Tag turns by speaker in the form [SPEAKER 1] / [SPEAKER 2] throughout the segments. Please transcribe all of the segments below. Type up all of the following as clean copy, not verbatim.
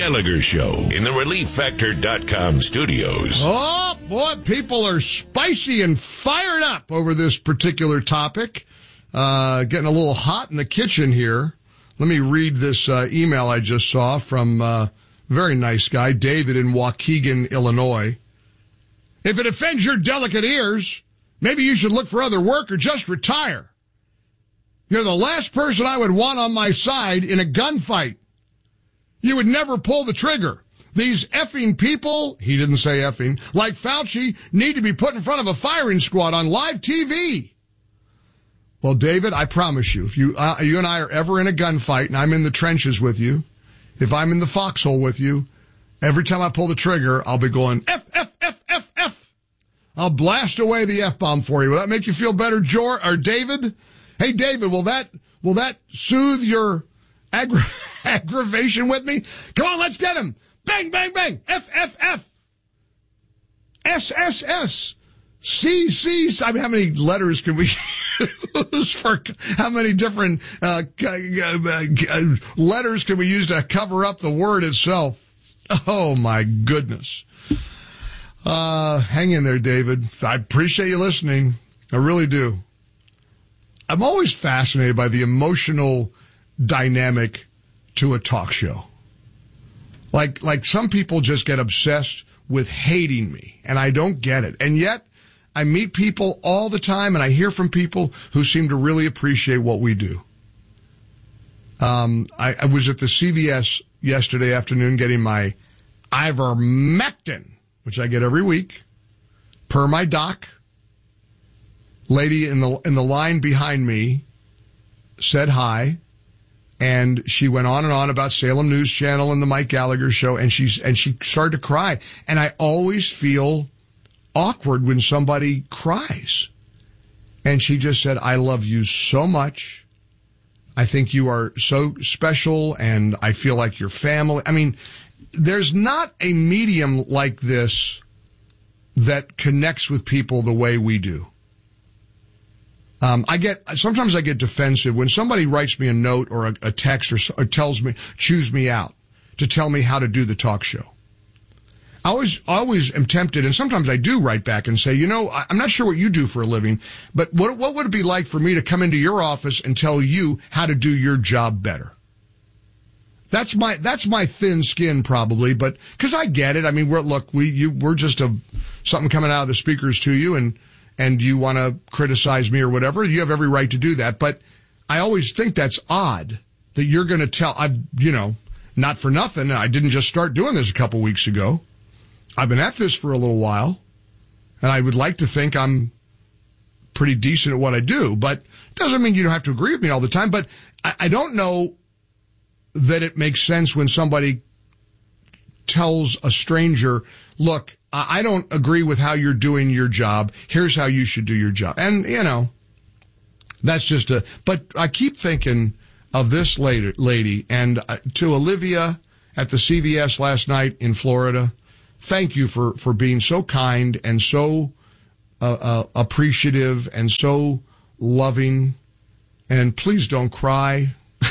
[SPEAKER 1] Gallagher Show in the ReliefFactor.com studios.
[SPEAKER 2] Oh, boy, people are spicy and fired up over this particular topic. Getting a little hot in the kitchen here. Let me read this email I just saw from a very nice guy, David in Waukegan, Illinois. If it offends your delicate ears, maybe you should look for other work or just retire. You're the last person I would want on my side in a gunfight. You would never pull the trigger. These effing people, he didn't say effing, like Fauci, need to be put in front of a firing squad on live TV. Well, David, I promise you, if you and I are ever in a gunfight and I'm in the trenches with you, if I'm in the foxhole with you, every time I pull the trigger, I'll be going, F, F, F, F, F. I'll blast away the F-bomb for you. Will that make you feel better, David? Hey, David, will that soothe your aggravation with me? Come on, let's get him. Bang, bang, bang. F, F, F. S, S, S. C, C. I mean, how many letters can we use for, how many different letters can we use to cover up the word itself? Oh, my goodness. Hang in there, David. I appreciate you listening. I really do. I'm always fascinated by the emotional dynamic to a talk show. Like some people just get obsessed with hating me, and I don't get it. And yet, I meet people all the time, and I hear from people who seem to really appreciate what we do. I was at the CVS yesterday afternoon getting my ivermectin, which I get every week, per my doc. Lady in the line behind me said hi, and she went on and on about Salem News Channel and the Mike Gallagher Show, and she started to cry. And I always feel awkward when somebody cries. And she just said, I love you so much. I think you are so special, and I feel like your family. I mean, there's not a medium like this that connects with people the way we do. Sometimes I get defensive when somebody writes me a note or a text or tells me, chews me out to tell me how to do the talk show. I always am tempted, and sometimes I do write back and say, I'm not sure what you do for a living, but what would it be like for me to come into your office and tell you how to do your job better? That's my thin skin probably, but because I get it. I mean, we're just something coming out of the speakers to you, and you want to criticize me or whatever. You have every right to do that, but I always think that's odd that you're going to tell. Not for nothing. I didn't just start doing this a couple weeks ago. I've been at this for a little while, and I would like to think I'm pretty decent at what I do, but it doesn't mean you don't have to agree with me all the time. But I don't know that it makes sense when somebody tells a stranger, look, I don't agree with how you're doing your job. Here's how you should do your job. And, that's just but I keep thinking of this lady, and to Olivia at the CVS last night in Florida, thank you for being so kind and so appreciative and so loving. And please don't cry.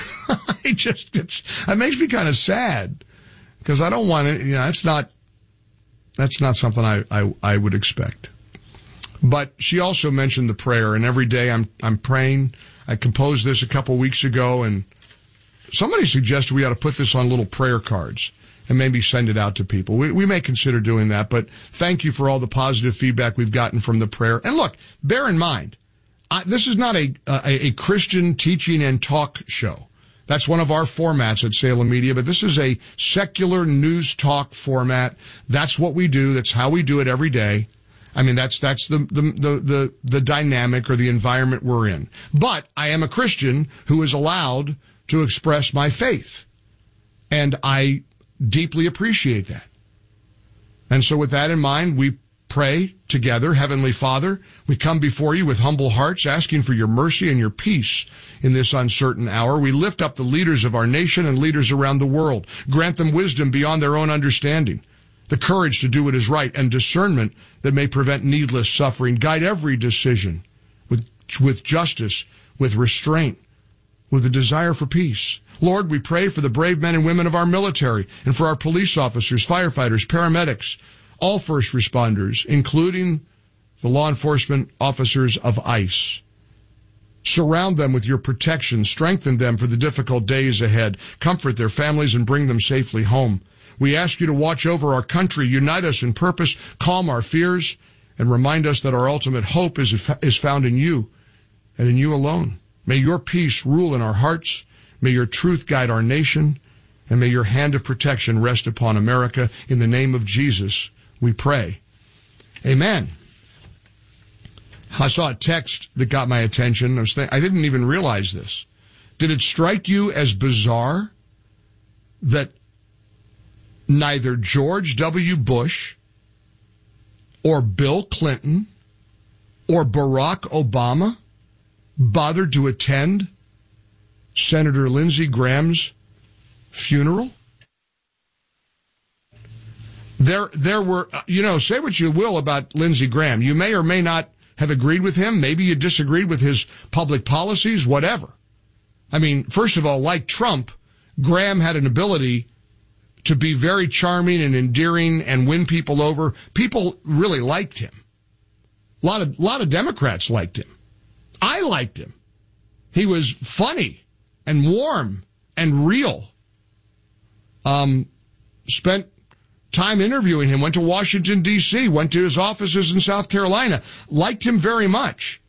[SPEAKER 2] It makes me kind of sad because I don't want it. That's not something I would expect. But she also mentioned the prayer, and every day I'm praying. I composed this a couple weeks ago, and somebody suggested we ought to put this on little prayer cards and maybe send it out to people. We may consider doing that, but thank you for all the positive feedback we've gotten from the prayer. And look, bear in mind, this is not a Christian teaching and talk show. That's one of our formats at Salem Media, but this is a secular news talk format. That's what we do. That's how we do it every day. I mean, that's the dynamic or the environment we're in. But I am a Christian who is allowed to express my faith, and I deeply appreciate that. And so with that in mind, we pray together. Heavenly Father, we come before you with humble hearts, asking for your mercy and your peace in this uncertain hour. We lift up the leaders of our nation and leaders around the world. Grant them wisdom beyond their own understanding, the courage to do what is right, and discernment that may prevent needless suffering. Guide every decision with justice, with restraint, with a desire for peace. Lord, we pray for the brave men and women of our military and for our police officers, firefighters, paramedics, all first responders, including the law enforcement officers of ICE. Surround them with your protection. Strengthen them for the difficult days ahead. Comfort their families and bring them safely home. We ask you to watch over our country, unite us in purpose, calm our fears, and remind us that our ultimate hope is found in you and in you alone. May your peace rule in our hearts. May your truth guide our nation. And may your hand of protection rest upon America. In the name of Jesus, we pray. Amen. I saw a text that got my attention. I didn't even realize this. Did it strike you as bizarre that neither George W. Bush or Bill Clinton or Barack Obama bothered to attend Senator Lindsey Graham's funeral? There were, say what you will about Lindsey Graham. You may or may not have agreed with him. Maybe you disagreed with his public policies, whatever. I mean, first of all, like Trump, Graham had an ability to be very charming and endearing and win people over. People really liked him. A lot of Democrats liked him. I liked him. He was funny and warm and real. Spent time interviewing him, went to Washington, D.C., went to his offices in South Carolina, liked him very much.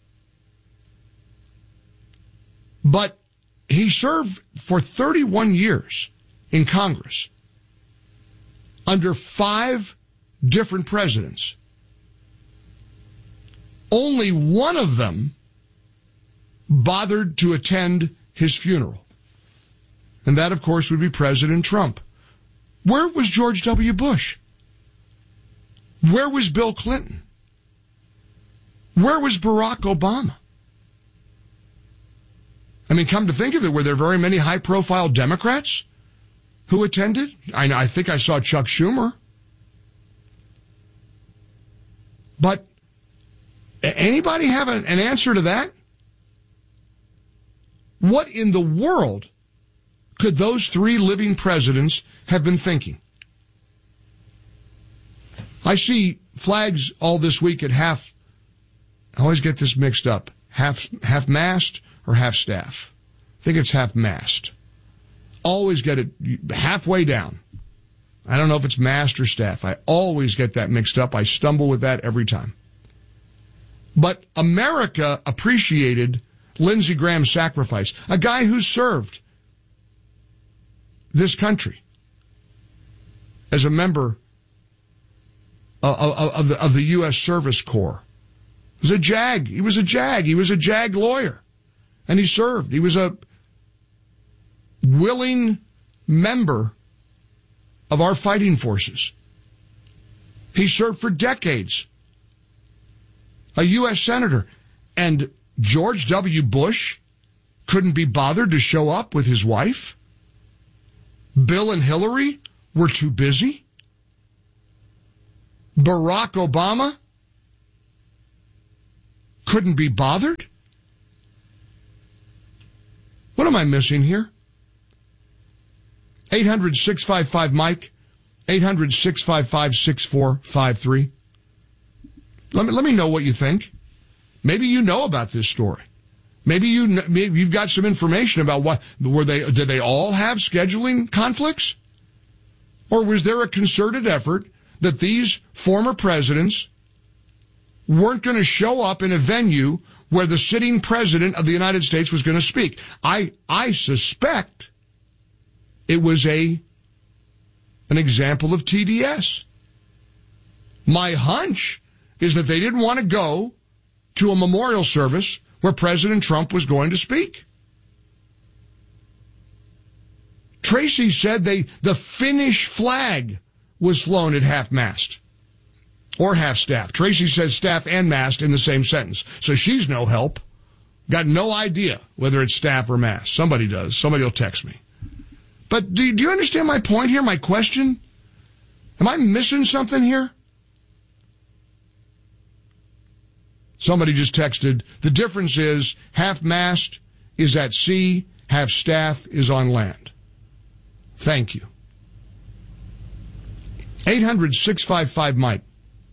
[SPEAKER 2] But he served for 31 years in Congress under 5 different presidents. Only one of them bothered to attend his funeral. And that, of course, would be President Trump. Where was George W. Bush? Where was Bill Clinton? Where was Barack Obama? I mean, come to think of it, were there very many high-profile Democrats who attended? I think I saw Chuck Schumer. But anybody have an answer to that? What in the world could those 3 living presidents have been thinking? I see flags all this week at I always get this mixed up, half-mast or half-staff. I think it's half-mast. Always get it halfway down. I don't know if it's mast or staff. I always get that mixed up. I stumble with that every time. But America appreciated Lindsey Graham's sacrifice, a guy who served this country as a member of the U.S. Service Corps. He was a JAG. He was a JAG lawyer. And he served. He was a willing member of our fighting forces. He served for decades. A U.S. Senator. And George W. Bush couldn't be bothered to show up with his wife? Bill and Hillary were too busy? Barack Obama couldn't be bothered? What am I missing here? 800-655-MIKE, 800-655-6453. Let me know what you think. Maybe you know about this story. Maybe you've got some information about did they all have scheduling conflicts? Or was there a concerted effort that these former presidents weren't going to show up in a venue where the sitting president of the United States was going to speak? I suspect it was an example of TDS. My hunch is that they didn't want to go to a memorial service where President Trump was going to speak. Tracy said the Finnish flag was flown at half-mast or half-staff. Tracy says staff and mast in the same sentence. So she's no help. Got no idea whether it's staff or mast. Somebody does. Somebody will text me. But do you understand my point here, my question? Am I missing something here? Somebody just texted, the difference is half-mast is at sea, have staff is on land. Thank you. 800-655-MIKE.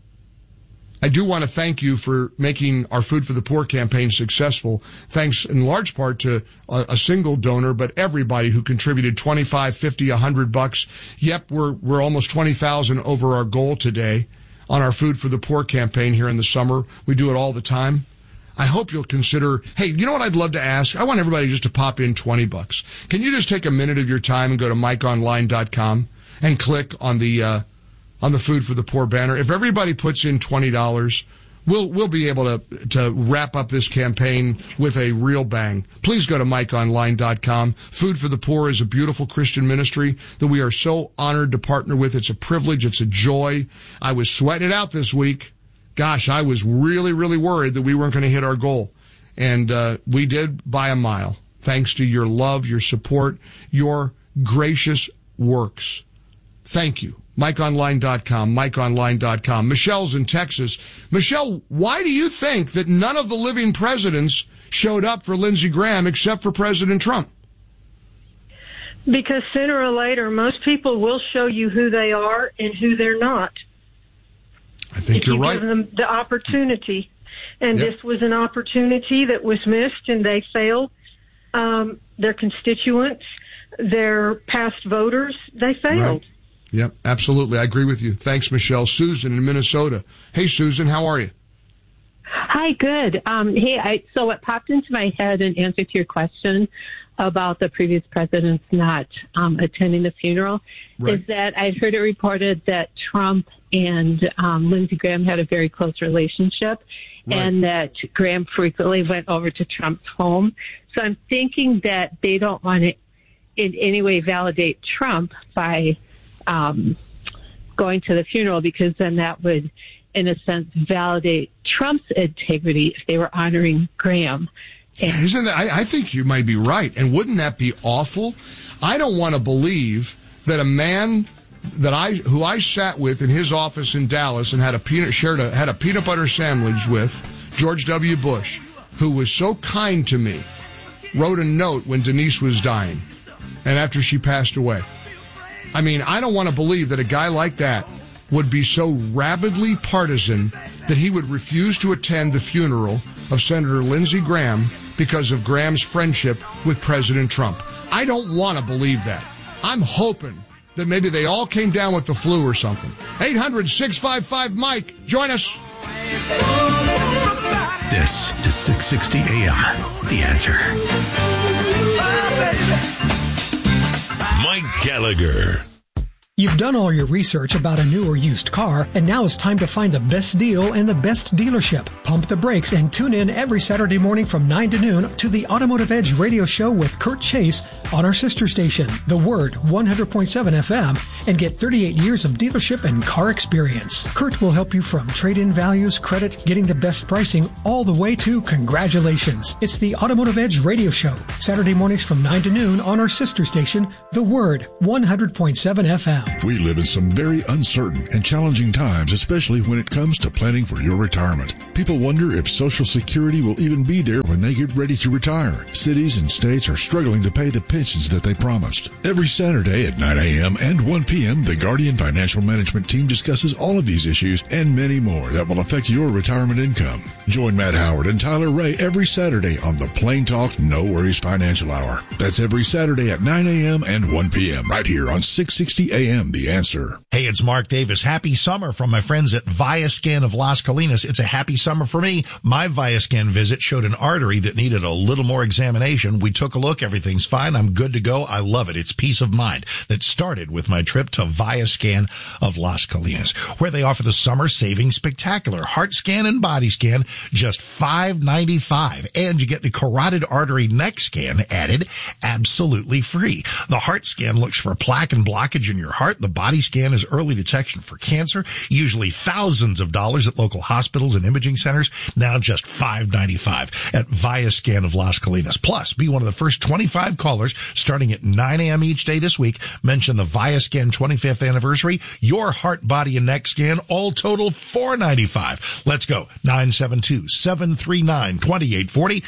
[SPEAKER 2] I do want to thank you for making our Food for the Poor campaign successful, thanks in large part to a single donor, but everybody who contributed $25, $50, $100. Yep, we're almost 20,000 over our goal today on our Food for the Poor campaign here in the summer. We do it all the time. I hope you'll consider, hey, you know what I'd love to ask? I want everybody just to pop in $20. Can you just take a minute of your time and go to MikeOnline.com and click on the Food for the Poor banner? If everybody puts in $20, we'll be able to wrap up this campaign with a real bang. Please go to MikeOnline.com. Food for the Poor is a beautiful Christian ministry that we are so honored to partner with. It's a privilege. It's a joy. I was sweating it out this week. Gosh, I was really, really worried that we weren't going to hit our goal. And we did by a mile, thanks to your love, your support, your gracious works. Thank you. MikeOnline.com, MikeOnline.com. Michelle's in Texas. Michelle, why do you think that none of the living presidents showed up for Lindsey Graham except for President Trump?
[SPEAKER 3] Because sooner or later, most people will show you who they are and who they're not.
[SPEAKER 2] I think you're right.
[SPEAKER 3] If you give them the opportunity. And
[SPEAKER 2] Yep.
[SPEAKER 3] This was an opportunity that was missed, and they failed. Their constituents, their past voters, they failed.
[SPEAKER 2] Right. Yep, absolutely. I agree with you. Thanks, Michelle. Susan in Minnesota. Hey, Susan, how are you?
[SPEAKER 4] Hi, good. So what popped into my head in answer to your question about the previous presidents not attending the funeral is that I'd heard it reported that Trump and Lindsey Graham had a very close relationship and that Graham frequently went over to Trump's home. So I'm thinking that they don't want to in any way validate Trump by going to the funeral, because then that would, in a sense, validate Trump's integrity if they were honoring Graham.
[SPEAKER 2] Isn't that? I think you might be right. And wouldn't that be awful? I don't want to believe that a man who I sat with in his office in Dallas and had a peanut butter sandwich with, George W. Bush, who was so kind to me, wrote a note when Denise was dying and after she passed away. I mean, I don't want to believe that a guy like that would be so rabidly partisan that he would refuse to attend the funeral of Senator Lindsey Graham because of Graham's friendship with President Trump. I don't want to believe that. I'm hoping that maybe they all came down with the flu or something. 800-655-MIKE. Join us.
[SPEAKER 5] This is 660 AM. The Answer.
[SPEAKER 1] Mike Gallagher.
[SPEAKER 6] You've done all your research about a new or used car, and now it's time to find the best deal and the best dealership. Pump the brakes and tune in every Saturday morning from 9 to noon to the Automotive Edge radio show with Kurt Chase on our sister station, The Word 100.7 FM, and get 38 years of dealership and car experience. Kurt will help you from trade-in values, credit, getting the best pricing, all the way to congratulations. It's the Automotive Edge radio show, Saturday mornings from 9 to noon on our sister station, The Word 100.7 FM.
[SPEAKER 7] We live in some very uncertain and challenging times, especially when it comes to planning for your retirement. People wonder if Social Security will even be there when they get ready to retire. Cities and states are struggling to pay the pensions that they promised. Every Saturday at 9 a.m. and 1 p.m., the Guardian Financial Management team discusses all of these issues and many more that will affect your retirement income. Join Matt Howard and Tyler Ray every Saturday on the Plain Talk No Worries Financial Hour. That's every Saturday at 9 a.m. and 1 p.m. right here on 660 a.m. The Answer.
[SPEAKER 8] Hey, it's Mark Davis. Happy summer from my friends at Viascan of Las Colinas. It's a happy summer for me. My Viascan visit showed an artery that needed a little more examination. We took a look. Everything's fine. I'm good to go. I love it. It's peace of mind that started with my trip to Viascan of Las Colinas, where they offer the summer savings spectacular. Heart scan and body scan, just $5.95. And you get the carotid artery neck scan added absolutely free. The heart scan looks for plaque and blockage in your heart. heart, the body scan is early detection for cancer, usually thousands of dollars at local hospitals and imaging centers, now just $5.95 at Viascan of Las Colinas. Plus, be one of the first 25 callers starting at 9 a.m. each day this week. Mention the Viascan 25th anniversary, your heart, body, and neck scan, all total $4.95. Let's go. 972-739-2840,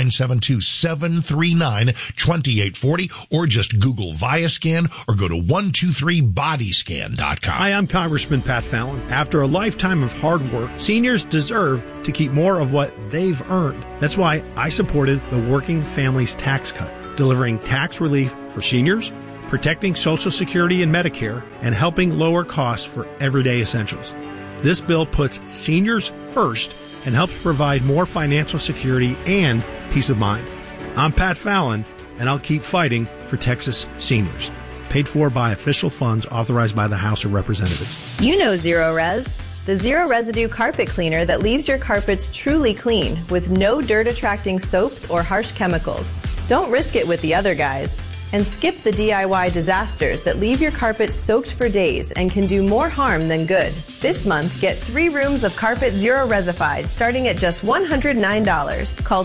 [SPEAKER 8] 972-739-2840, or just Google Viascan or go to 123bodyscan.com.
[SPEAKER 9] Hi, I'm Congressman Pat Fallon. After a lifetime of hard work, seniors deserve to keep more of what they've earned. That's why I supported the Working Families Tax Cut, delivering tax relief for seniors, protecting Social Security and Medicare, and helping lower costs for everyday essentials. This bill puts seniors first and helps provide more financial security and peace of mind. I'm Pat Fallon, and I'll keep fighting for Texas seniors. Paid for by official funds authorized by the House of Representatives.
[SPEAKER 10] You know Zero Res, the zero residue carpet cleaner that leaves your carpets truly clean with no dirt-attracting soaps or harsh chemicals. Don't risk it with the other guys. And skip the DIY disasters that leave your carpet soaked for days and can do more harm than good. This month, get 3 rooms of carpet Zero Resified starting at just $109. Call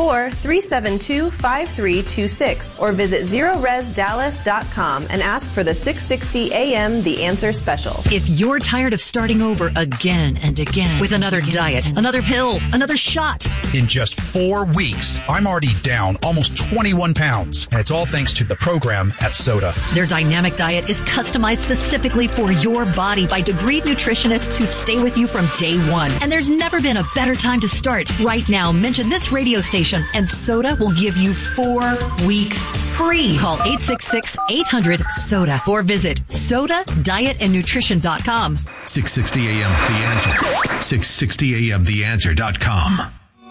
[SPEAKER 10] 214-372-5326 or visit ZeroResDallas.com and ask for the 660 AM The Answer special.
[SPEAKER 11] If you're tired of starting over again and again with another diet, another pill, another shot.
[SPEAKER 12] In just 4 weeks, I'm already down almost 21 pounds, and it's all thanks to the program at Soda.
[SPEAKER 11] Their dynamic diet is customized specifically for your body by degreed nutritionists who stay with you from day one. And there's never been a better time to start. Right now, mention this radio station and Soda will give you 4 weeks free. Call 866-800-SODA or visit SODADietandNutrition.com.
[SPEAKER 5] 660 AM The Answer. 660 AM TheAnswer.com.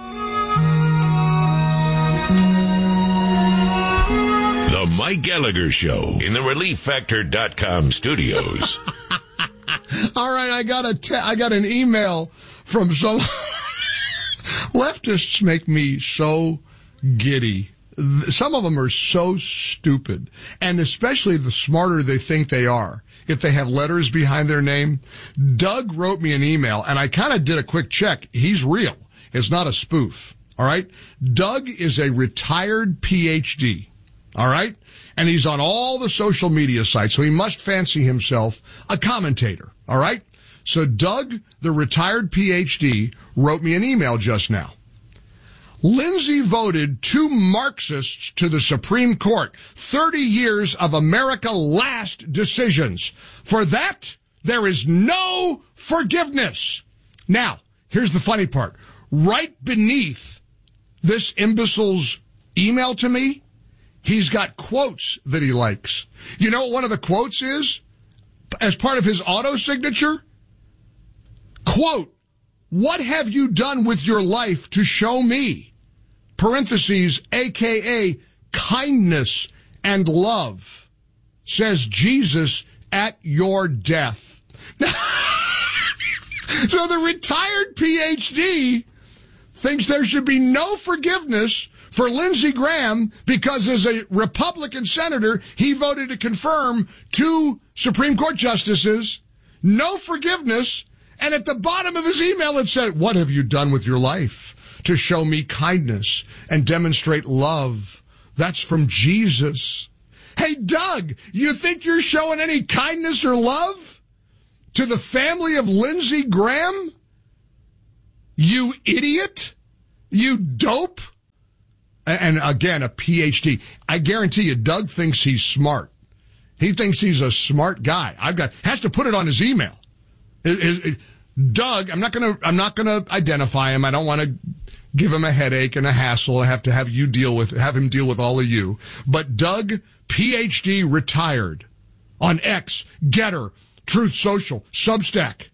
[SPEAKER 1] The Mike Gallagher Show in the ReliefFactor.com studios.
[SPEAKER 2] All right, I got an email from some leftists. Make me so giddy. Some of them are so stupid, and especially the smarter they think they are, if they have letters behind their name. Doug wrote me an email, and I kind of did a quick check. He's real. It's not a spoof. All right? Doug is a retired PhD. All right? And he's on all the social media sites, so he must fancy himself a commentator. All right? So Doug, the retired PhD, wrote me an email just now. Lindsay voted 2 Marxists to the Supreme Court. 30 years of America last decisions. For that, there is no forgiveness. Now, here's the funny part. Right beneath this imbecile's email to me, he's got quotes that he likes. You know what one of the quotes is? As part of his auto signature? Quote, "What have you done with your life to show me?" Parentheses, AKA kindness and love. Says Jesus at your death. So the retired PhD thinks there should be no forgiveness for Lindsey Graham because as a Republican senator, he voted to confirm 2 Supreme Court justices. No forgiveness. And at the bottom of his email, it said, "What have you done with your life to show me kindness and demonstrate love?" That's from Jesus. Hey, Doug, you think you're showing any kindness or love to the family of Lindsey Graham? You idiot. You dope. And again, a PhD. I guarantee you, Doug thinks he's smart. He thinks he's a smart guy. Has to put it on his email. Doug, I'm not gonna identify him. I don't want to give him a headache and a hassle. I have to have him deal with all of you. But Doug, PhD, retired, on X, Getter, Truth Social, Substack.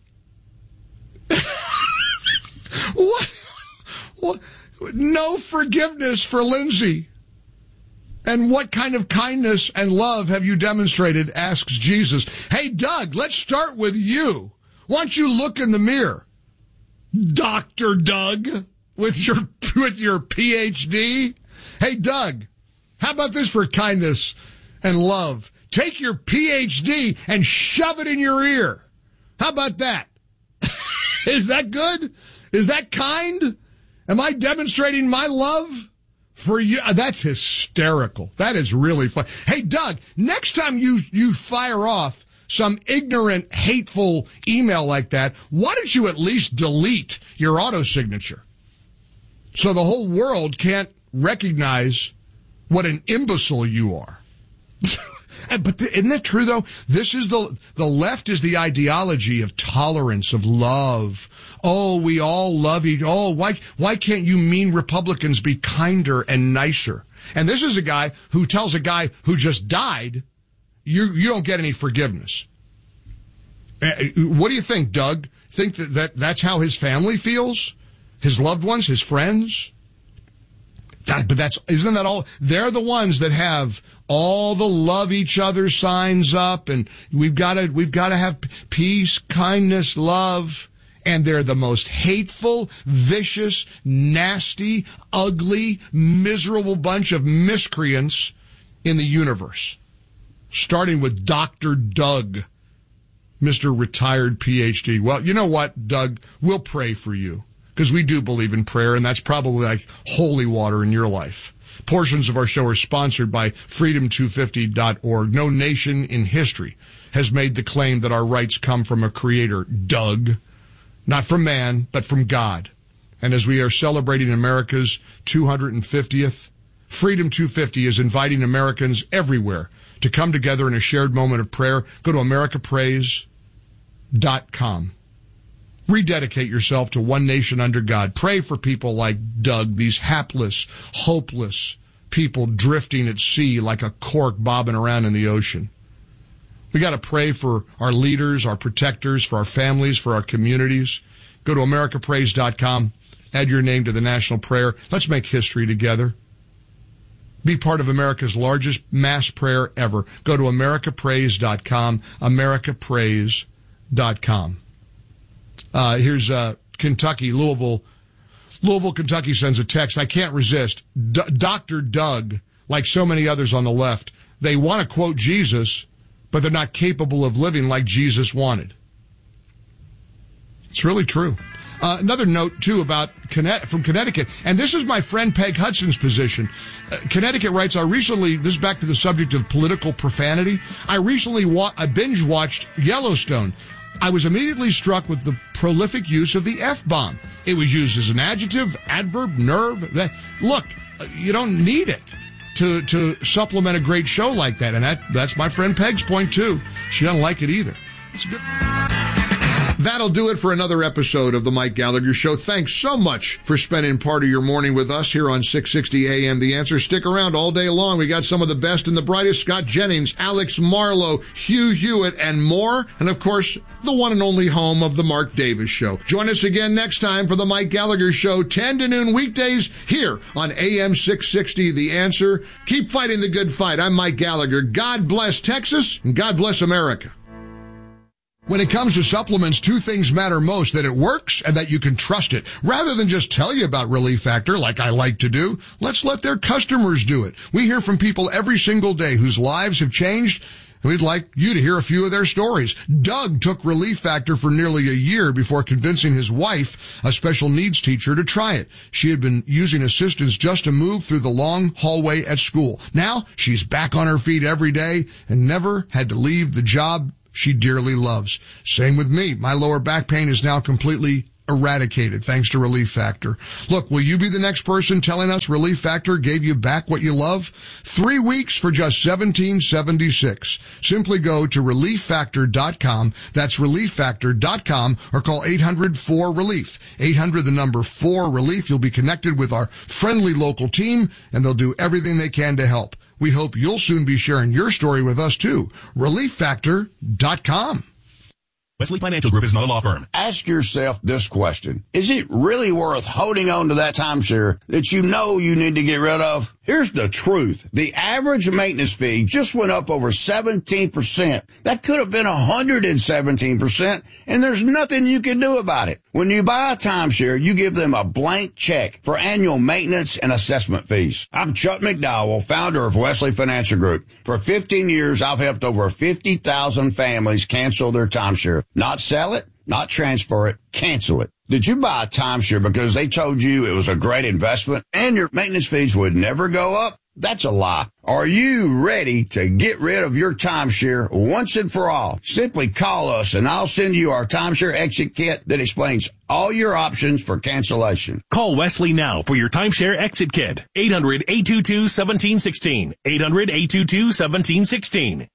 [SPEAKER 2] What? No forgiveness for Lindsay. And what kind of kindness and love have you demonstrated, asks Jesus. Hey, Doug, let's start with you. Why don't you look in the mirror? Dr. Doug, with your PhD. Hey, Doug, how about this for kindness and love? take your PhD and shove it in your ear. How about that? Is that good? Is that kind? Am I demonstrating my love for you? That's hysterical. That is really fun. Hey, Doug, next time you fire off some ignorant, hateful email like that, why don't you at least delete your autosignature so the whole world can't recognize what an imbecile you are? But isn't that true, though? This is the left is the ideology of tolerance, of love. Oh, we all love each other. Oh, why can't you mean Republicans be kinder and nicer? And this is a guy who tells a guy who just died, you don't get any forgiveness. What do you think, Doug? Think that's how his family feels? His loved ones, his friends? Isn't that all? They're the ones that have all the love each other signs up, and we've got to have peace, kindness, love. And they're the most hateful, vicious, nasty, ugly, miserable bunch of miscreants in the universe. Starting with Dr. Doug, Mr. Retired PhD. Well, you know what, Doug? We'll pray for you, because we do believe in prayer, and that's probably like holy water in your life. Portions of our show are sponsored by Freedom250.org. No nation in history has made the claim that our rights come from a creator, Doug. Not from man, but from God. And as we are celebrating America's 250th, Freedom 250 is inviting Americans everywhere to come together in a shared moment of prayer. Go to americapraise.com. Rededicate yourself to one nation under God. Pray for people like Doug, these hapless, hopeless people drifting at sea like a cork bobbing around in the ocean. We got to pray for our leaders, our protectors, for our families, for our communities. Go to americapraise.com. Add your name to the national prayer. Let's make history together. Be part of America's largest mass prayer ever. Go to americapraise.com, americapraise.com. Here's Kentucky, Louisville, Kentucky sends a text. I can't resist. Dr. Doug, like so many others on the left, they want to quote Jesus, but they're not capable of living like Jesus wanted. It's really true. Another note, too, from Connecticut, and this is my friend Peg Hudson's position. Connecticut writes, this is back to the subject of political profanity. I recently binge-watched Yellowstone. I was immediately struck with the prolific use of the F-bomb. It was used as an adjective, adverb, nerve. Look, you don't need it to supplement a great show like that. And that's my friend Peg's point, too. She doesn't like it either. It's good. That'll do it for another episode of The Mike Gallagher Show. Thanks so much for spending part of your morning with us here on 660 AM The Answer. Stick around all day long. We got some of the best and the brightest. Scott Jennings, Alex Marlowe, Hugh Hewitt, and more. And, of course, the one and only home of The Mark Davis Show. Join us again next time for The Mike Gallagher Show, 10 to noon weekdays here on AM 660 The Answer. Keep fighting the good fight. I'm Mike Gallagher. God bless Texas, and God bless America. When it comes to supplements, two things matter most: that it works and that you can trust it. Rather than just tell you about Relief Factor like I like to do, let's let their customers do it. We hear from people every single day whose lives have changed, and we'd like you to hear a few of their stories. Doug took Relief Factor for nearly a year before convincing his wife, a special needs teacher, to try it. She had been using assistance just to move through the long hallway at school. Now she's back on her feet every day and never had to leave the job she dearly loves. Same with me. My lower back pain is now completely eradicated thanks to Relief Factor. Look, will you be the next person telling us Relief Factor gave you back what you love? 3 weeks for just $17.76. Simply go to ReliefFactor.com. That's ReliefFactor.com, or call 800-4RELIEF. 800 the number 4-RELIEF. You'll be connected with our friendly local team, and they'll do everything they can to help. We hope you'll soon be sharing your story with us, too. ReliefFactor.com.
[SPEAKER 13] Wesley Financial Group is not a law firm.
[SPEAKER 14] Ask yourself this question. Is it really worth holding on to that timeshare that you know you need to get rid of? Here's the truth. The average maintenance fee just went up over 17%. That could have been 117%, and there's nothing you can do about it. When you buy a timeshare, you give them a blank check for annual maintenance and assessment fees. I'm Chuck McDowell, founder of Wesley Financial Group. For 15 years, I've helped over 50,000 families cancel their timeshare. Not sell it, not transfer it, cancel it. Did you buy a timeshare because they told you it was a great investment and your maintenance fees would never go up? That's a lie. Are you ready to get rid of your timeshare once and for all? Simply call us and I'll send you our timeshare exit kit that explains all your options for cancellation.
[SPEAKER 13] Call Wesley now for your timeshare exit kit. 800-822-1716. 800-822-1716.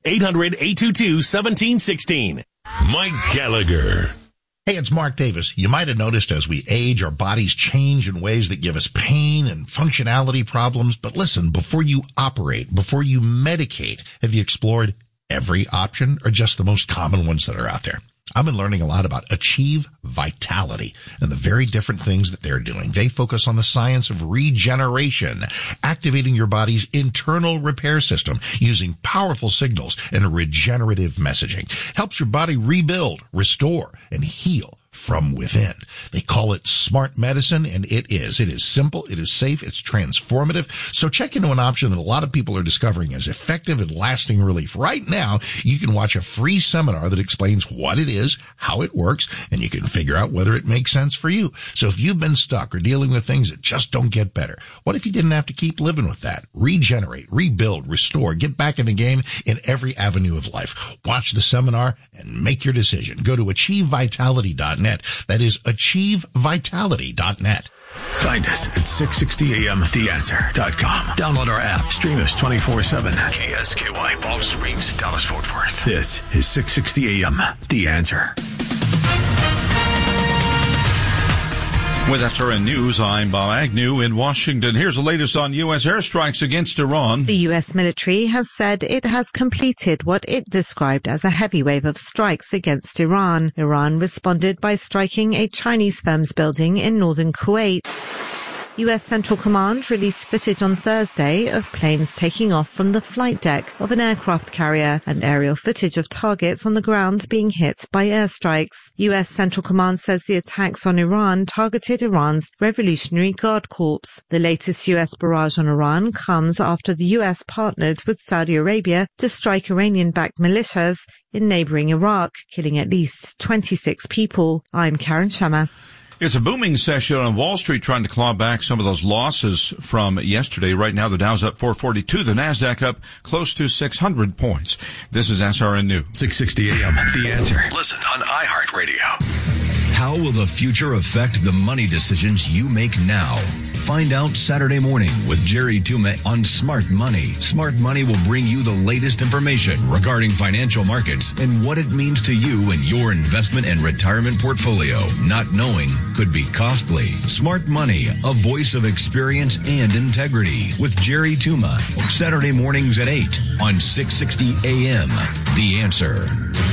[SPEAKER 13] 800-822-1716.
[SPEAKER 1] Mike Gallagher.
[SPEAKER 8] Hey, it's Mark Davis. You might have noticed as we age, our bodies change in ways that give us pain and functionality problems. But listen, before you operate, before you medicate, have you explored every option or just the most common ones that are out there? I've been learning a lot about Achieve Vitality and the very different things that they're doing. They focus on the science of regeneration, activating your body's internal repair system using powerful signals and regenerative messaging. Helps your body rebuild, restore, and heal from within. They call it smart medicine, and it is. It is simple, it is safe, it's transformative. So check into an option that a lot of people are discovering as effective and lasting relief. Right now, you can watch a free seminar that explains what it is, how it works, and you can figure out whether it makes sense for you. So if you've been stuck or dealing with things that just don't get better, what if you didn't have to keep living with that? Regenerate, rebuild, restore, get back in the game in every avenue of life. Watch the seminar and make your decision. Go to achievevitality.net. That is achievevitality.net.
[SPEAKER 5] Find us at 660amtheanswer.com. Download our app. Stream us 24/7. KSKY, Palm Springs, Dallas, Fort Worth. This is 660 AM, The Answer.
[SPEAKER 15] With SRN News, I'm Bob Agnew in Washington. Here's the latest on U.S. airstrikes against Iran.
[SPEAKER 16] The U.S. military has said it has completed what it described as a heavy wave of strikes against Iran. Iran responded by striking a Chinese firm's building in northern Kuwait. U.S. Central Command released footage on Thursday of planes taking off from the flight deck of an aircraft carrier and aerial footage of targets on the ground being hit by airstrikes. U.S. Central Command says the attacks on Iran targeted Iran's Revolutionary Guard Corps. The latest U.S. barrage on Iran comes after the U.S. partnered with Saudi Arabia to strike Iranian-backed militias in neighboring Iraq, killing at least 26 people. I'm Karen Shamas.
[SPEAKER 15] It's a booming session on Wall Street trying to claw back some of those losses from yesterday. Right now, the Dow's up 442, the NASDAQ up close to 600 points. This is SRN News.
[SPEAKER 5] 660 AM, The Answer. Listen on iHeartRadio.
[SPEAKER 17] How will the future affect the money decisions you make now? Find out Saturday morning with Jerry Toomey on Smart Money. Smart Money will bring you the latest information regarding financial markets and what it means to you and your investment and retirement portfolio. Not knowing could be costly. Smart Money, a voice of experience and integrity with Jerry Toomey. Saturday mornings at 8 on 660 AM. The Answer.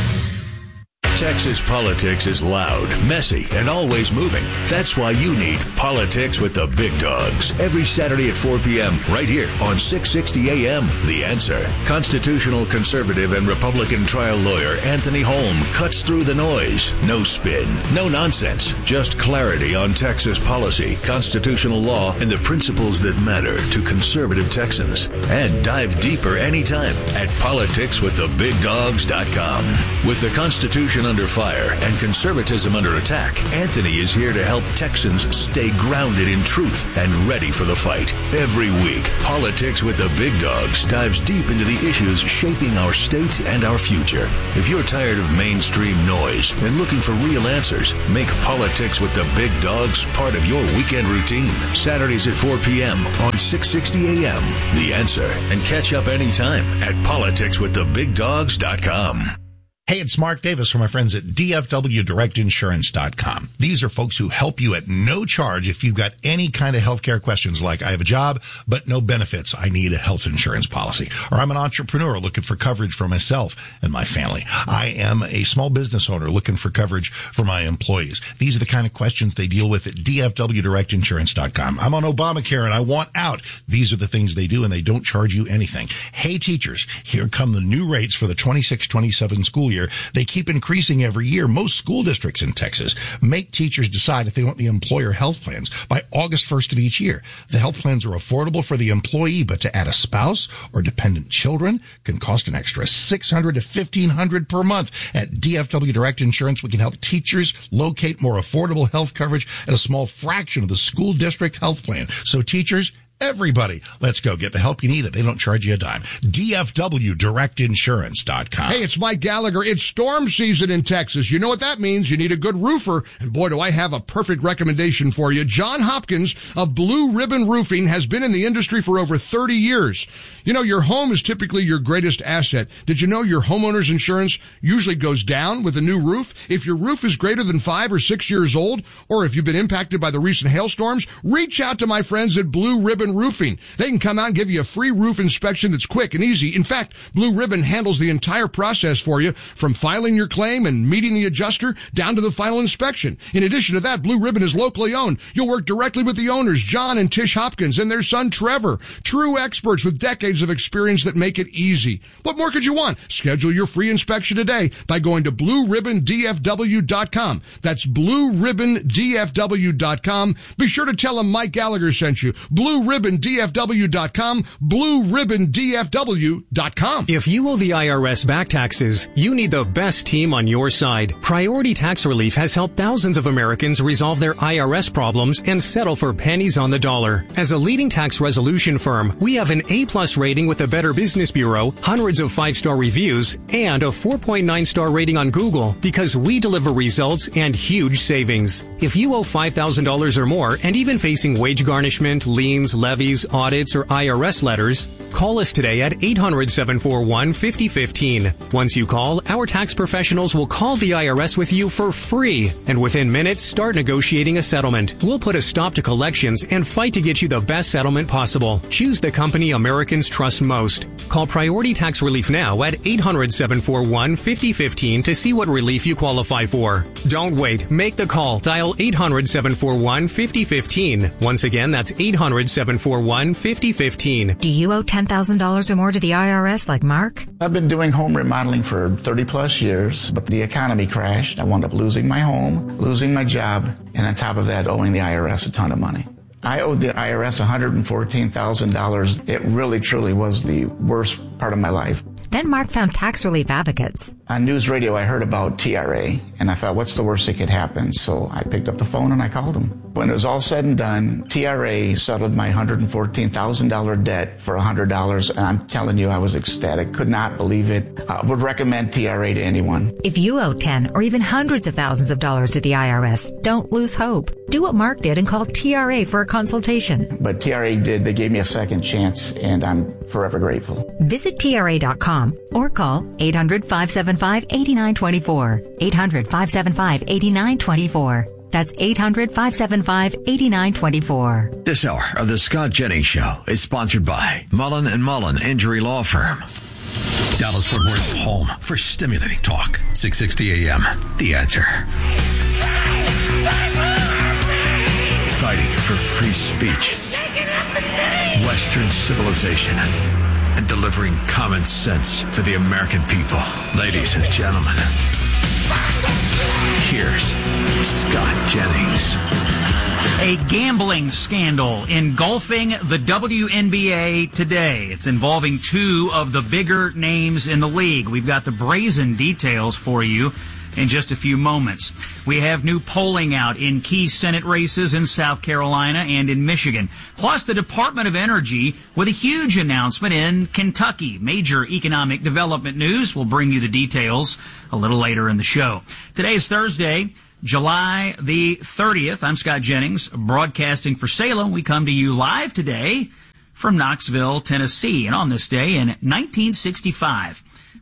[SPEAKER 1] Texas politics is loud, messy, and always moving. That's why you need Politics with the Big Dogs. Every Saturday at 4 p.m. right here on 660 AM. The Answer. Constitutional conservative and Republican trial lawyer Anthony Holm cuts through the noise. No spin, no nonsense. Just clarity on Texas policy, constitutional law, and the principles that matter to conservative Texans. And dive deeper anytime at politicswiththebigdogs.com. With the Constitution under fire and conservatism under attack, Anthony is here to help Texans stay grounded in truth and ready for the fight. Every week, Politics with the Big Dogs dives deep into the issues shaping our state and our future. If you're tired of mainstream noise and looking for real answers, make Politics with the Big Dogs part of your weekend routine. Saturdays at 4 p.m. on 660 AM. The Answer. And catch up anytime at politicswiththebigdogs.com.
[SPEAKER 8] Hey, it's Mark Davis from my friends at DFWDirectInsurance.com. These are folks who help you at no charge if you've got any kind of healthcare questions like I have a job, but no benefits. I need a health insurance policy. Or I'm an entrepreneur looking for coverage for myself and my family. I am a small business owner looking for coverage for my employees. These are the kind of questions they deal with at DFWDirectInsurance.com. I'm on Obamacare and I want out. These are the things they do and they don't charge you anything. Hey, teachers, here come the new rates for the 26-27 school year. They keep increasing every year. Most school districts in Texas make teachers decide if they want the employer health plans by August 1st of each year. The health plans are affordable for the employee, but to add a spouse or dependent children can cost an extra $600 to $1,500 per month. At DFW Direct Insurance, we can help teachers locate more affordable health coverage at a small fraction of the school district health plan. So teachers, everybody, let's go get the help you need. They don't charge you a dime. DFWDirectInsurance.com.
[SPEAKER 2] Hey, it's Mike Gallagher. It's storm season in Texas. You know what that means. You need a good roofer. And boy, do I have a perfect recommendation for you. John Hopkins of Blue Ribbon Roofing has been in the industry for over 30 years. You know, your home is typically your greatest asset. Did you know your homeowner's insurance usually goes down with a new roof? If your roof is greater than 5 or 6 years old, or if you've been impacted by the recent hailstorms, reach out to my friends at Blue Ribbon Roofing. They can come out and give you a free roof inspection that's quick and easy. In fact, Blue Ribbon handles the entire process for you, from filing your claim and meeting the adjuster down to the final inspection. In addition to that, Blue Ribbon is locally owned. You'll work directly with the owners, John and Tish Hopkins, and their son Trevor. True experts with decades of experience that make it easy. What more could you want? Schedule your free inspection today by going to BlueRibbonDFW.com. That's BlueRibbonDFW.com. Be sure to tell them Mike Gallagher sent you. BlueRibbonDFW.com, BlueRibbonDFW.com.
[SPEAKER 18] If you owe the IRS back taxes, you need the best team on your side. Priority Tax Relief has helped thousands of Americans resolve their IRS problems and settle for pennies on the dollar. As a leading tax resolution firm, we have an A-plus rating with the Better Business Bureau, hundreds of 5-star reviews, and a 4.9-star rating on Google because we deliver results and huge savings. If you owe $5,000 or more and even facing wage garnishment, liens, levies, audits, or IRS letters, call us today at 800-741-5015. Once you call, our tax professionals will call the IRS with you for free, and within minutes, start negotiating a settlement. We'll put a stop to collections and fight to get you the best settlement possible. Choose the company Americans trust most. Call Priority Tax Relief now at 800-741-5015 to see what relief you qualify for. Don't wait. Make the call. Dial 800-741-5015. Once again, that's 800-741-5015.
[SPEAKER 19] Do you owe $10,000 or more to the IRS like Mark?
[SPEAKER 20] I've been doing home remodeling for 30 plus years, but the economy crashed. I wound up losing my home, losing my job, and on top of that, owing the IRS a ton of money. I owed the IRS $114,000. It really, truly was the worst part of my life.
[SPEAKER 19] Then Mark found Tax Relief Advocates.
[SPEAKER 20] On news radio, I heard about TRA, and I thought, what's the worst that could happen? So I picked up the phone and I called them. When it was all said and done, TRA settled my $114,000 debt for $100, and I'm telling you, I was ecstatic. Could not believe it. I would recommend TRA to anyone.
[SPEAKER 19] If you owe 10 or even hundreds of thousands of dollars to the IRS, don't lose hope. Do what Mark did and call TRA for a consultation.
[SPEAKER 20] But TRA did. They gave me a second chance, and I'm forever grateful.
[SPEAKER 19] Visit TRA.com or call 800-575-8924. 800-575-8924. That's 800-575-8924.
[SPEAKER 17] This hour of the Scott Jennings Show is sponsored by Mullen & Mullen Injury Law Firm. Dallas-Fort Worth's home for stimulating talk. 660 AM. The Answer. Fighting for free speech, Western civilization, and delivering common sense for the American people. Ladies and gentlemen, here's Scott Jennings.
[SPEAKER 21] A gambling scandal engulfing the WNBA today. It's involving two of the bigger names in the league. We've got the brazen details for you in just a few moments. We have new polling out in key Senate races in South Carolina and in Michigan. Plus, the Department of Energy with a huge announcement in Kentucky. Major economic development news. We'll bring you the details a little later in the show. Today is Thursday, July the 30th. I'm Scott Jennings, broadcasting for Salem. We come to you live today from Knoxville, Tennessee. And on this day in 1965,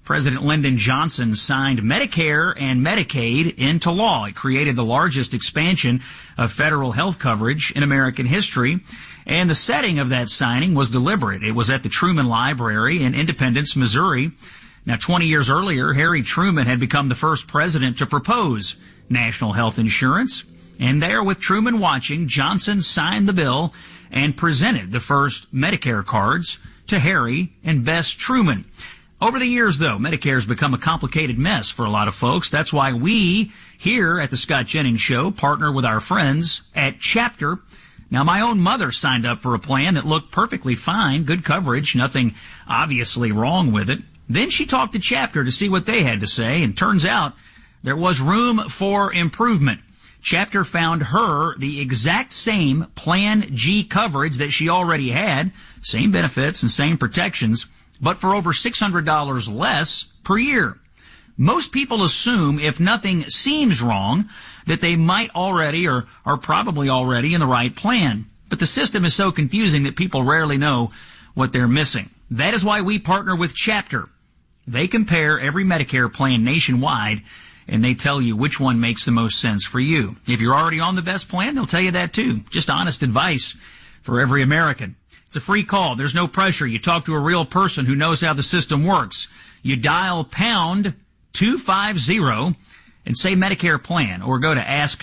[SPEAKER 21] President Lyndon Johnson signed Medicare and Medicaid into law. It created the largest expansion of federal health coverage in American history. And the setting of that signing was deliberate. It was at the Truman Library in Independence, Missouri. Now, 20 years earlier, Harry Truman had become the first president to propose national health insurance. And there, with Truman watching, Johnson signed the bill and presented the first Medicare cards to Harry and Bess Truman. Over the years, though, Medicare has become a complicated mess for a lot of folks. That's why we, here at the Scott Jennings Show, partner with our friends at Chapter. Now, my own mother signed up for a plan that looked perfectly fine, good coverage, nothing obviously wrong with it. Then she talked to Chapter to see what they had to say, and turns out there was room for improvement. Chapter found her the exact same Plan G coverage that she already had, same benefits and same protections, but for over $600 less per year. Most people assume if nothing seems wrong that they might already or are probably already in the right plan. But the system is so confusing that people rarely know what they're missing. That is why we partner with Chapter. They compare every Medicare plan nationwide, and they tell you which one makes the most sense for you. If you're already on the best plan, they'll tell you that too. Just honest advice for every American. It's a free call. There's no pressure. You talk to a real person who knows how the system works. You dial pound 250 and say Medicare plan, or go to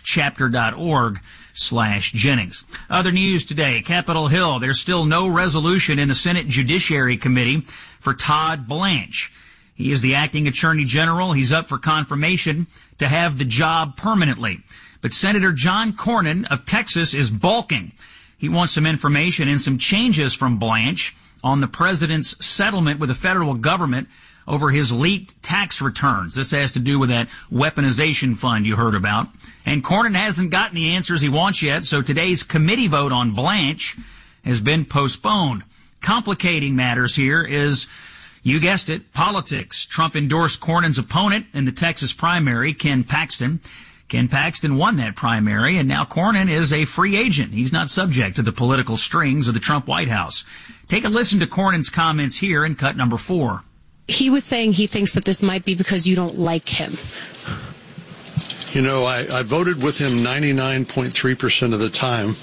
[SPEAKER 21] askchapter.org/Jennings. Other news today, Capitol Hill. There's still no resolution in the Senate Judiciary Committee for Todd Blanche. He is the acting attorney general. He's up for confirmation to have the job permanently. But Senator John Cornyn of Texas is balking. He wants some information and some changes from Blanche on the president's settlement with the federal government over his leaked tax returns. This has to do with that weaponization fund you heard about. And Cornyn hasn't gotten the answers he wants yet, so today's committee vote on Blanche has been postponed. Complicating matters here is, you guessed it, politics. Trump endorsed Cornyn's opponent in the Texas primary, Ken Paxton. Ken Paxton won that primary, and now Cornyn is a free agent. He's not subject to the political strings of the Trump White House. Take a listen to Cornyn's comments here in cut number 4.
[SPEAKER 3] He was saying he thinks that this might be because you don't like him.
[SPEAKER 22] You know, I voted with him 99.3% of the time.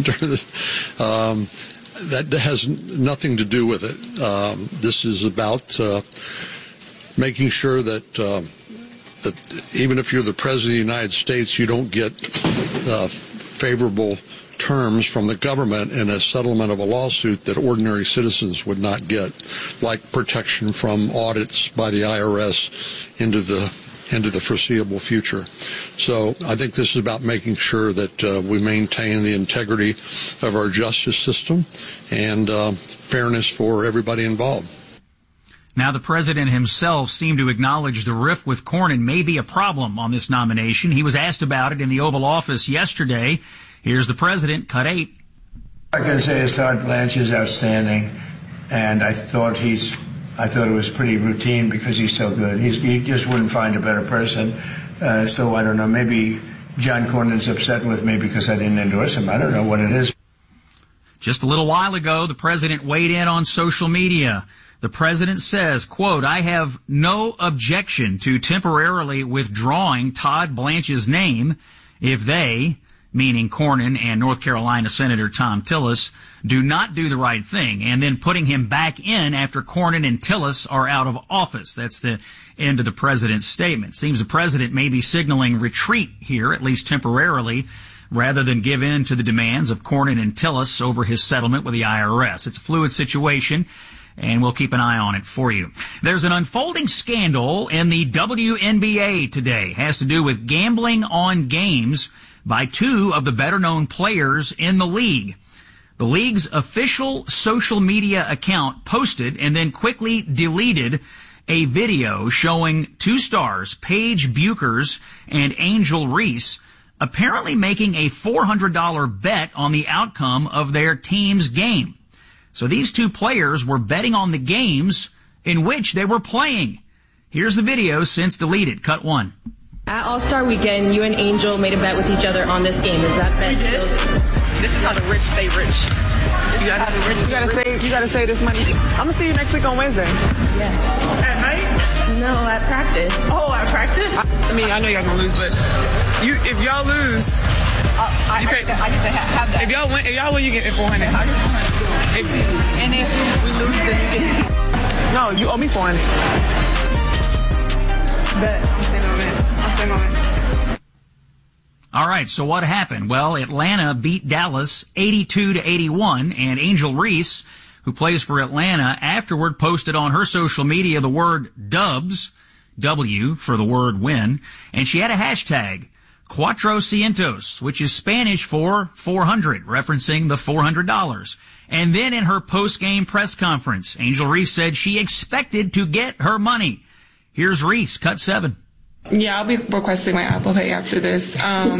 [SPEAKER 22] That has nothing to do with it. This is about making sure that even if you're the President of the United States, you don't get favorable terms from the government in a settlement of a lawsuit that ordinary citizens would not get, like protection from audits by the IRS into the foreseeable future. So I think this is about making sure that we maintain the integrity of our justice system and fairness for everybody involved.
[SPEAKER 21] Now, the president himself seemed to acknowledge the rift with Cornyn may be a problem on this nomination. He was asked about it in the Oval Office yesterday. Here's the president, cut 8.
[SPEAKER 23] I can say is Todd Blanche is outstanding, and I thought it was pretty routine because he's so good. You just wouldn't find a better person. So I don't know, maybe John Cornyn's upset with me because I didn't endorse him. I don't know what it is.
[SPEAKER 21] Just a little while ago, the president weighed in on social media. The president says, quote, "I have no objection to temporarily withdrawing Todd Blanche's name if they," meaning Cornyn and North Carolina Senator Thom Tillis, "do not do the right thing," and then putting him back in after Cornyn and Tillis are out of office. That's the end of the president's statement. Seems the president may be signaling retreat here, at least temporarily, rather than give in to the demands of Cornyn and Tillis over his settlement with the IRS. It's a fluid situation, and we'll keep an eye on it for you. There's an unfolding scandal in the WNBA today. It has to do with gambling on games by two of the better-known players in the league. The league's official social media account posted and then quickly deleted a video showing two stars, Paige Buchers and Angel Reese, apparently making a $400 bet on the outcome of their team's game. So these two players were betting on the games in which they were playing. Here's the video since deleted. Cut 1.
[SPEAKER 24] At All-Star Weekend, you and Angel made a bet with each other on this game. Is that bet still?
[SPEAKER 25] This is how the rich stay rich. You gotta save this money. I'm gonna see you next week on Wednesday.
[SPEAKER 24] Yeah.
[SPEAKER 25] At night?
[SPEAKER 24] No, at practice.
[SPEAKER 25] Oh, at practice? I mean, I know y'all gonna lose, but if y'all lose, I get to have that. If y'all win, you get it 400. And if we lose, then you get. No, you owe me 400. Bet. I'm staying on it.
[SPEAKER 21] All right, so what happened? Well, Atlanta beat Dallas 82-81, and Angel Reese, who plays for Atlanta, afterward posted on her social media the word dubs, W for the word win, and she had a hashtag, Cuatrocientos, which is Spanish for 400, referencing the $400. And then in her post-game press conference, Angel Reese said she expected to get her money. Here's Reese, cut 7.
[SPEAKER 25] Yeah, I'll be requesting my Apple Pay after this.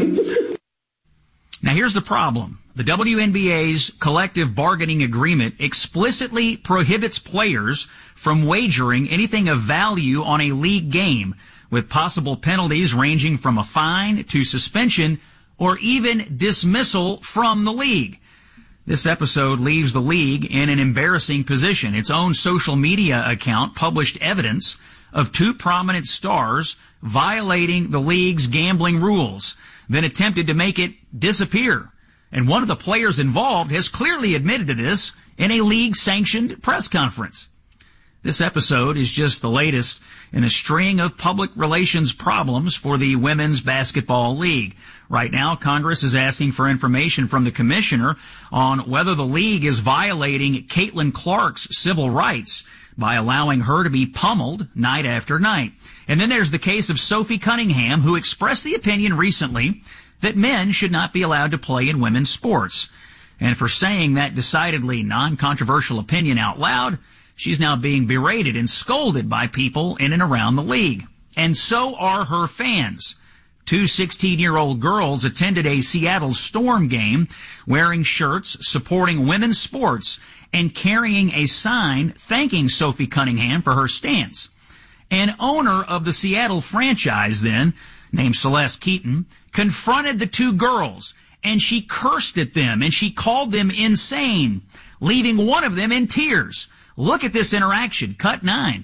[SPEAKER 21] Now here's the problem. The WNBA's collective bargaining agreement explicitly prohibits players from wagering anything of value on a league game, with possible penalties ranging from a fine to suspension or even dismissal from the league. This episode leaves the league in an embarrassing position. Its own social media account published evidence of 2 prominent stars violating the league's gambling rules, then attempted to make it disappear. And one of the players involved has clearly admitted to this in a league-sanctioned press conference. This episode is just the latest in a string of public relations problems for the Women's Basketball League. Right now, Congress is asking for information from the commissioner on whether the league is violating Caitlin Clark's civil rights by allowing her to be pummeled night after night. And then there's the case of Sophie Cunningham, who expressed the opinion recently that men should not be allowed to play in women's sports. And for saying that decidedly non-controversial opinion out loud, she's now being berated and scolded by people in and around the league. And so are her fans. 2 16-year-old girls attended a Seattle Storm game wearing shirts supporting women's sports and carrying a sign thanking Sophie Cunningham for her stance. An owner of the Seattle franchise then, named Celeste Keaton, confronted the 2 girls, and she cursed at them, and she called them insane, leaving one of them in tears. Look at this interaction. Cut 9.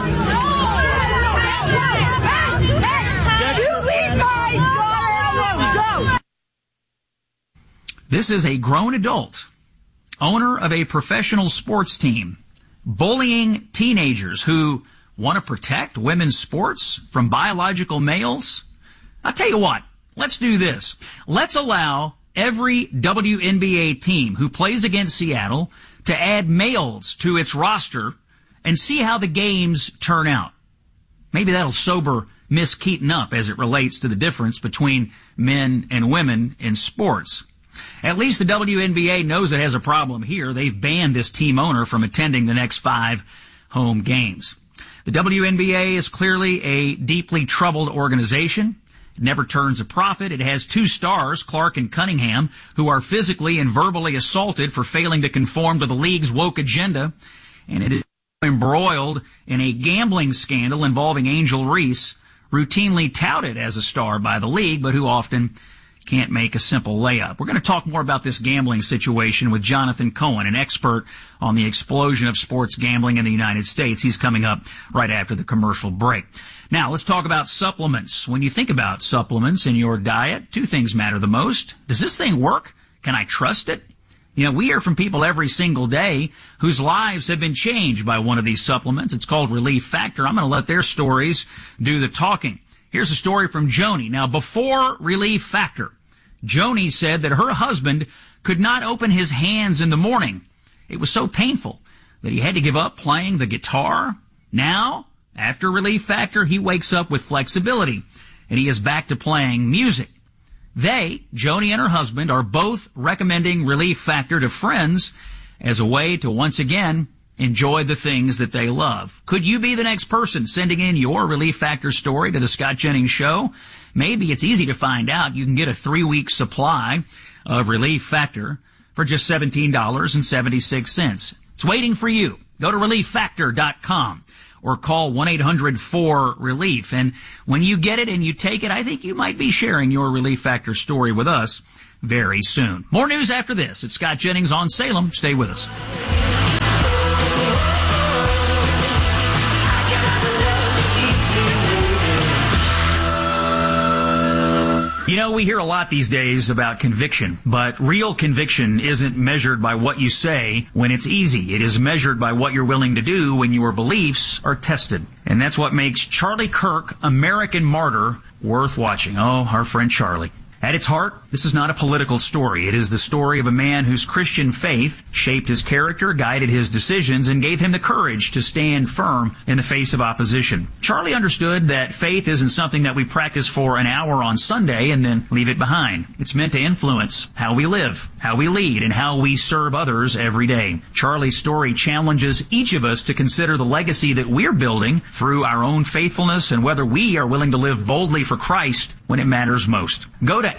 [SPEAKER 21] This is a grown adult, owner of a professional sports team, bullying teenagers who want to protect women's sports from biological males. I'll tell you what, let's do this. Let's allow every WNBA team who plays against Seattle to add males to its roster and see how the games turn out. Maybe that'll sober Miss Keaton up as it relates to the difference between men and women in sports. At least the WNBA knows it has a problem here. They've banned this team owner from attending the next 5 home games. The WNBA is clearly a deeply troubled organization. It never turns a profit. It has 2 stars, Clark and Cunningham, who are physically and verbally assaulted for failing to conform to the league's woke agenda. And it is embroiled in a gambling scandal involving Angel Reese, routinely touted as a star by the league, but who often can't make a simple layup. We're going to talk more about this gambling situation with Jonathan Cohen, an expert on the explosion of sports gambling in the United States. He's coming up right after the commercial break. Now, let's talk about supplements. When you think about supplements in your diet, 2 things matter the most. Does this thing work? Can I trust it? You know, we hear from people every single day whose lives have been changed by one of these supplements. It's called Relief Factor. I'm going to let their stories do the talking. Here's a story from Joni. Now, before Relief Factor, Joni said that her husband could not open his hands in the morning. It was so painful that he had to give up playing the guitar. Now, after Relief Factor, he wakes up with flexibility, and he is back to playing music. They, Joni and her husband, are both recommending Relief Factor to friends as a way to once again enjoy the things that they love. Could you be the next person sending in your Relief Factor story to the Scott Jennings Show? Maybe it's easy to find out. You can get a 3-week supply of Relief Factor for just $17.76. It's waiting for you. Go to ReliefFactor.com or call 1-800-4RELIEF. And when you get it and you take it, I think you might be sharing your Relief Factor story with us very soon. More news after this. It's Scott Jennings on Salem. Stay with us. You know, we hear a lot these days about conviction, but real conviction isn't measured by what you say when it's easy. It is measured by what you're willing to do when your beliefs are tested. And that's what makes Charlie Kirk, American Martyr, worth watching. Oh, our friend Charlie. At its heart, this is not a political story. It is the story of a man whose Christian faith shaped his character, guided his decisions, and gave him the courage to stand firm in the face of opposition. Charlie understood that faith isn't something that we practice for an hour on Sunday and then leave it behind. It's meant to influence how we live, how we lead, and how we serve others every day. Charlie's story challenges each of us to consider the legacy that we're building through our own faithfulness and whether we are willing to live boldly for Christ when it matters most. Go to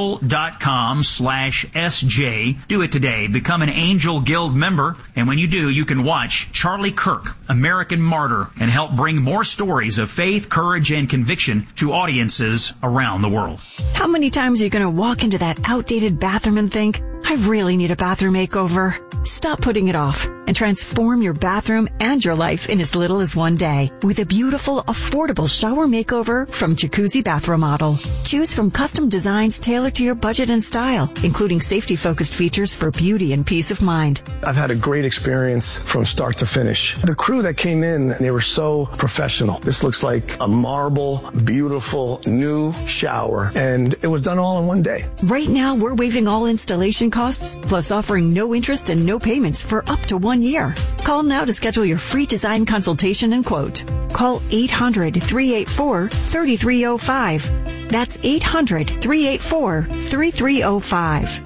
[SPEAKER 21] angel.com/SJ. Do it today. Become an Angel Guild member. And when you do, you can watch Charlie Kirk, American Martyr, and help bring more stories of faith, courage, and conviction to audiences around the world.
[SPEAKER 4] How many times are you going to walk into that outdated bathroom and think, I really need a bathroom makeover? Stop putting it off and transform your bathroom and your life in as little as one day with a beautiful, affordable shower makeover from Jacuzzi Bath Remodel. Choose from custom designs tailored to your budget and style, including safety-focused features for beauty and peace of mind.
[SPEAKER 6] I've had a great experience from start to finish. The crew that came in, they were so professional. This looks like a marble, beautiful, new shower, and it was done all in one day.
[SPEAKER 4] Right now, we're waiving all installation costs, plus offering no interest and no payments for up to 1 year. Call now to schedule your free design consultation and quote. Call 800-384-3305. That's 800-384-3305.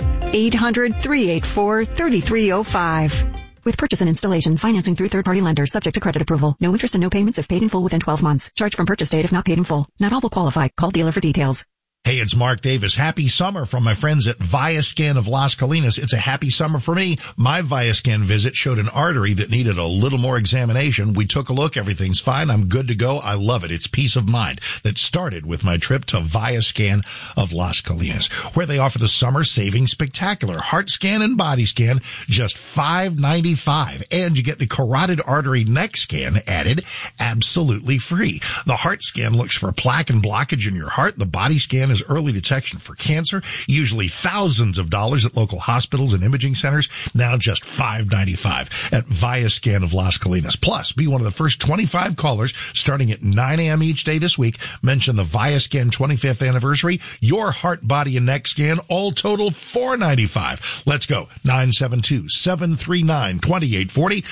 [SPEAKER 4] 800-384-3305. With purchase and installation, financing through third-party lenders, subject to credit approval. No interest and no payments if paid in full within 12 months. Charge from purchase date if not paid in full. Not all will qualify. Call dealer for details.
[SPEAKER 8] Hey, it's Mark Davis. Happy summer from my friends at Viascan of Las Colinas. It's a happy summer for me. My Viascan visit showed an artery that needed a little more examination. We took a look. Everything's fine. I'm good to go. I love it. It's peace of mind that started with my trip to Viascan of Las Colinas, where they offer the summer saving spectacular heart scan and body scan, just $5.95. And you get the carotid artery neck scan added absolutely free. The heart scan looks for plaque and blockage in your heart. The body scan is early detection for cancer, usually thousands of dollars at local hospitals and imaging centers, now just $5.95 at Viascan of Las Colinas. Plus, be one of the first 25 callers starting at 9 a.m. each day this week. Mention the Viascan 25th anniversary, your heart, body, and neck scan, all total $4.95. Let's go. 972-739-2840,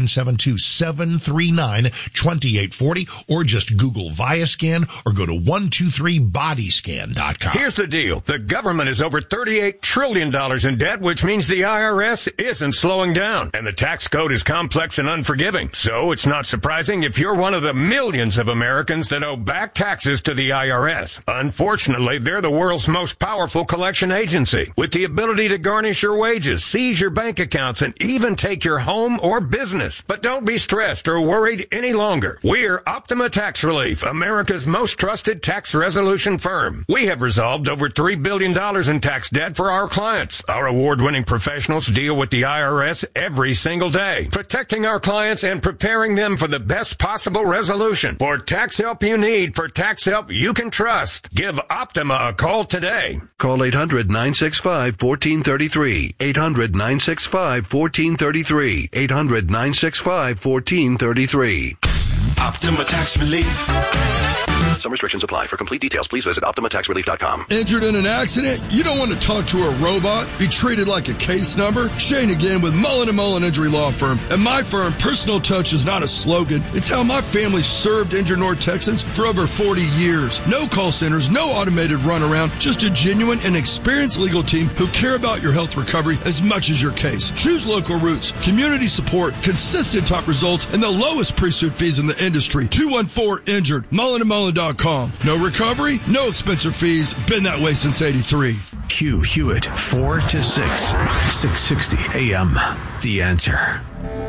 [SPEAKER 8] 972-739-2840, or just Google Viascan or go to 123bodyscan.com.
[SPEAKER 7] Here's the deal. The government is over $38 trillion in debt, which means the IRS isn't slowing down. And the tax code is complex and unforgiving. So it's not surprising if you're one of the millions of Americans that owe back taxes to the IRS. Unfortunately, they're the world's most powerful collection agency, with the ability to garnish your wages, seize your bank accounts, and even take your home or business. But don't be stressed or worried any longer. We're Optima Tax Relief, America's most trusted tax resolution firm. We have resolved over $3 billion in tax debt for our clients. Our award-winning professionals deal with the IRS every single day, protecting our clients and preparing them for the best possible resolution. For tax help you need, for tax help you can trust, give Optima a call today.
[SPEAKER 9] Call 800-965-1433. 800-965-1433. 800-965-1433.
[SPEAKER 10] Optima Tax Relief.
[SPEAKER 9] Some restrictions apply. For complete details, please visit OptimaTaxRelief.com.
[SPEAKER 26] Injured in an accident? You don't want to talk to a robot? Be treated like a case number? Shane again with Mullen & Mullen Injury Law Firm. At my firm, personal touch is not a slogan. It's how my family served injured North Texans for over 40 years. No call centers, no automated runaround, just a genuine and experienced legal team who care about your health recovery as much as your case. Choose local routes, community support, consistent top results, and the lowest pre-suit fees in the industry. 214-INJURED. MullenandMullen.com. No recovery, no expensive fees. Been that way since 83.
[SPEAKER 5] Q Hewitt, 4 to 6, 660 AM. The Answer.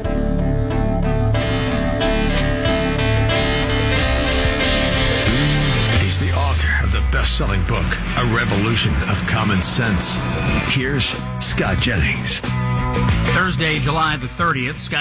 [SPEAKER 5] He's the author of the best-selling book, A Revolution of Common Sense. Here's Scott Jennings.
[SPEAKER 21] Thursday, July the 30th. Scott